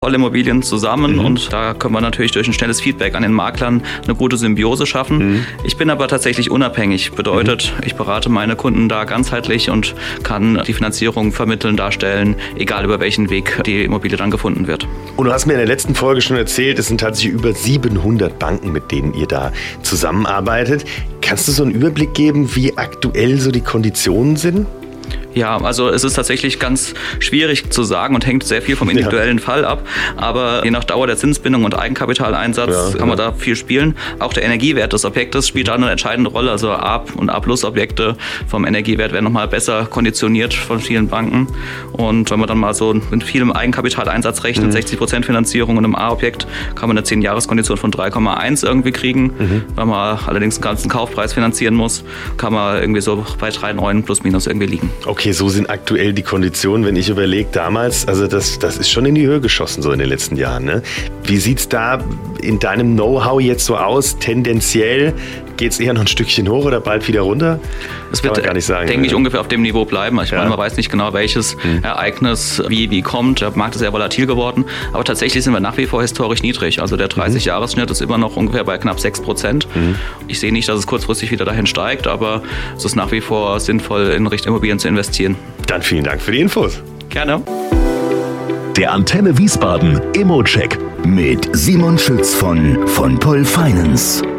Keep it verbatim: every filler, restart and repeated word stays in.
tolle Immobilien zusammen Mhm. und da können wir natürlich durch ein schnelles Feedback an den Maklern eine gute Symbiose schaffen. Mhm. Ich bin aber tatsächlich unabhängig. Bedeutet, ich berate meine Kunden da ganzheitlich und kann die Finanzierung vermitteln, darstellen, egal über welchen Weg die Immobilie dann gefunden wird. Und du hast mir in der letzten Folge schon erzählt, es sind tatsächlich über siebenhundert Banken, mit denen ihr da zusammenarbeitet. Kannst du so einen Überblick geben, wie aktuell so die Konditionen sind? Ja, also es ist tatsächlich ganz schwierig zu sagen und hängt sehr viel vom individuellen ja. Fall ab. Aber je nach Dauer der Zinsbindung und Eigenkapitaleinsatz ja, kann man ja. da viel spielen. Auch der Energiewert des Objektes spielt da eine entscheidende Rolle. Also A- und A-Plus-Objekte vom Energiewert werden nochmal besser konditioniert von vielen Banken. Und wenn man dann mal so mit vielem Eigenkapitaleinsatz rechnet, mhm. sechzig Prozent Finanzierung in einem A-Objekt, kann man eine zehn-Jahres-Kondition von drei Komma eins irgendwie kriegen. Mhm. Wenn man allerdings den ganzen Kaufpreis finanzieren muss, kann man irgendwie so bei drei Komma neun plus minus irgendwie liegen. Okay, so sind aktuell die Konditionen, wenn ich überlege, damals, also das, das ist schon in die Höhe geschossen so in den letzten Jahren. Ne? Wie sieht es da in deinem Know-how jetzt so aus? Tendenziell geht es eher noch ein Stückchen hoch oder bald wieder runter? Das wird, kann man gar nicht sagen, denke ich, ja. ungefähr auf dem Niveau bleiben. Ich ja. meine, man weiß nicht genau, welches hm. Ereignis wie, wie kommt. Der Markt ist sehr volatil geworden. Aber tatsächlich sind wir nach wie vor historisch niedrig. Also der dreißig-Jahres-Schnitt ist immer noch ungefähr bei knapp sechs Prozent. Mhm. Ich sehe nicht, dass es kurzfristig wieder dahin steigt, aber es ist nach wie vor sinnvoll, in Richtung Immobilien zu investieren. Dann vielen Dank für die Infos. Gerne. Der Antenne Wiesbaden Immo-Check mit Simon Schütz von von Poll Finance.